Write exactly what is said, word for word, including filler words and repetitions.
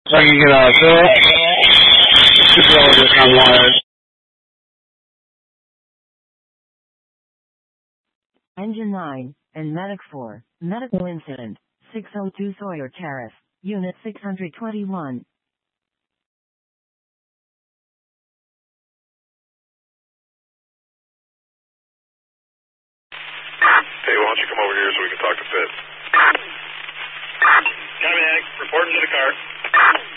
So I can get a bill. Super just on wires. Engine nine, and Medic four, medical incident, six oh two Sawyer Terrace, Unit six hundred twenty-one. Hey, why don't you come over here so we can talk to Fit? Got a medic, reporting to the car.